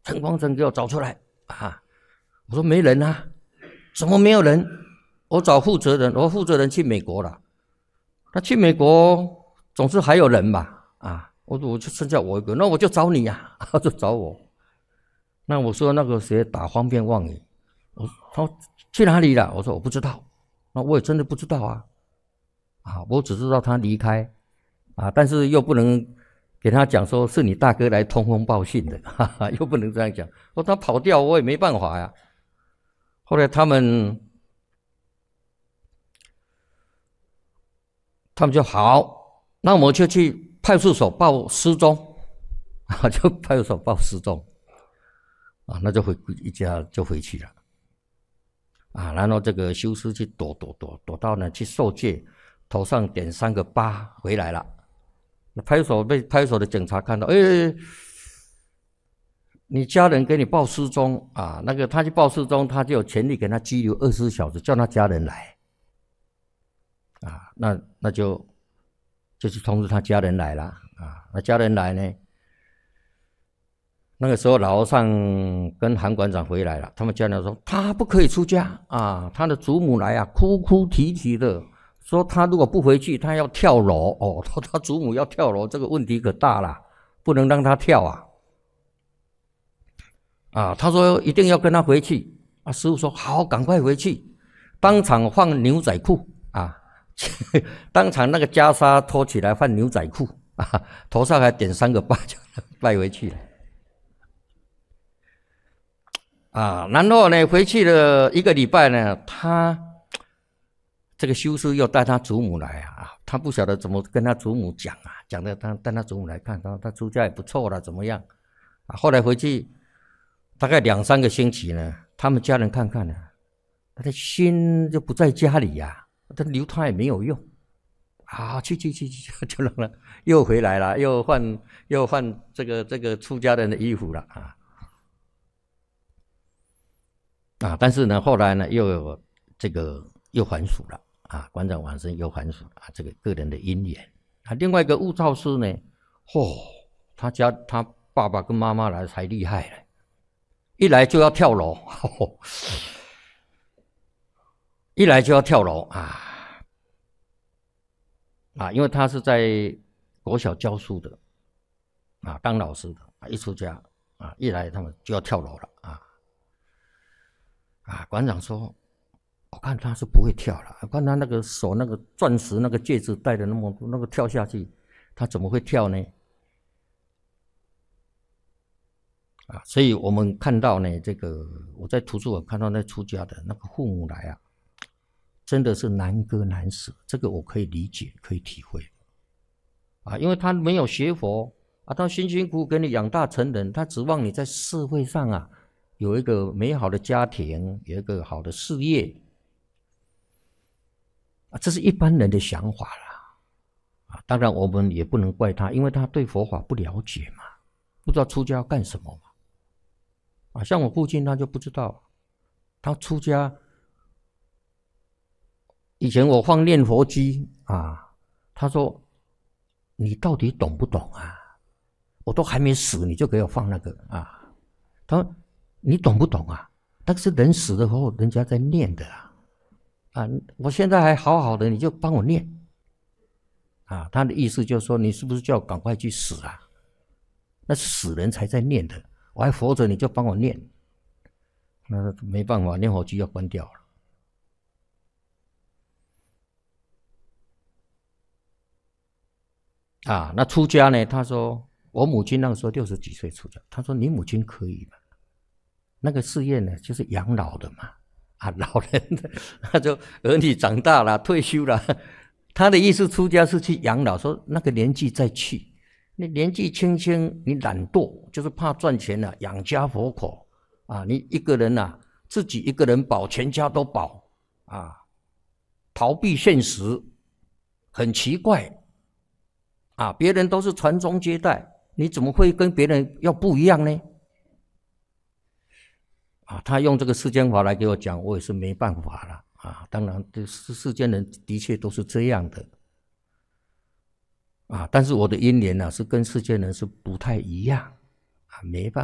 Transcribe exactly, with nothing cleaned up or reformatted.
陈光诚给我找出来啊！我说没人啊，怎么没有人？我找负责人，我负责人去美国了。那去美国总是还有人吧？啊，我我就剩下我一个，那我就找你啊，就找我。那我说那个谁打方便妄语，我他说去哪里了？我说我不知道。那我也真的不知道啊，啊，我只知道他离开啊，但是又不能给他讲说是你大哥来通风报信的，哈哈，又不能这样讲。说他跑掉，我也没办法呀。后来他们。他们就好，那我们就去派出所报失踪，啊，就派出所报失踪，啊，那就回一家就回去了，啊，然后这个修师去躲躲躲躲到呢去受戒，头上点三个疤回来了，那派出所被派出所的警察看到，哎，你家人给你报失踪啊，那个他去报失踪，他就有权利给他拘留二十四小时，叫他家人来。啊，那那就就去通知他家人来了啊。那家人来呢，那个时候老和尚跟韩馆长回来了，他们家人说他不可以出家啊，他的祖母来啊，哭哭啼啼的说他如果不回去，他要跳楼哦，说他祖母要跳楼，这个问题可大了，不能让他跳啊。啊，他说一定要跟他回去啊。师父说好，赶快回去，当场换牛仔裤啊。当场那个袈裟脱起来换牛仔裤啊，头上还点三个疤，就拜回去了啊。然后呢，回去了一个礼拜呢，他这个修师又带他祖母来啊，他不晓得怎么跟他祖母讲啊，讲的他带他祖母来看，他他出家也不错了，怎么样啊？后来回去大概两三个星期呢，他们家人看看呢，他的心就不在家里呀、啊。但留他也没有用，啊，去去去去，就让他又回来了，又换又换这个这个出家人的衣服了啊啊！但是呢，后来呢，又有这个又还俗了啊，馆长往生又还俗啊，这个个人的因缘啊。另外一个悟照师呢，哦，他家他爸爸跟妈妈来才厉害了，一来就要跳楼。哦一来就要跳楼啊啊！因为他是在国小教书的啊，当老师的啊，一出家啊，一来他们就要跳楼了啊啊！馆长说，我看他是不会跳了，我看他那个手那个钻石那个戒指戴的那么那个跳下去，他怎么会跳呢？啊，所以我们看到呢，这个我在图书馆看到那出家的那个父母来啊。真的是难割难舍，这个我可以理解，可以体会啊，因为他没有学佛啊，他辛辛苦苦给你养大成人，他指望你在社会上啊有一个美好的家庭，有一个好的事业啊，这是一般人的想法啦啊。当然我们也不能怪他，因为他对佛法不了解嘛，不知道出家要干什么嘛啊。像我父亲他就不知道，他出家。以前我放念佛机啊，他说你到底懂不懂啊？我都还没死，你就给我放那个啊？他说你懂不懂啊？但是人死了后，人家在念的啊，啊，我现在还好好的，你就帮我念啊？他的意思就是说，你是不是叫我赶快去死啊？那是死人才在念的，我还活着，你就帮我念，那没办法，念佛机要关掉了。啊，那出家呢？他说我母亲那个时候六十几岁出家，他说你母亲可以吗？那个事业呢，就是养老的嘛，啊，老人的，他就儿女长大了，退休了，他的意思出家是去养老，说那个年纪再去，你年纪轻轻，你懒惰，就是怕赚钱啊，养家活口啊，你一个人啊，自己一个人保，全家都保啊，逃避现实，很奇怪。啊，别人都是传宗接代，你怎么会跟别人要不一样呢？啊，他用这个世间法来给我讲，我也是没办法了啊。当然，这世世间人的确都是这样的啊，但是我的因缘呢、啊，是跟世间人是不太一样啊，没办法。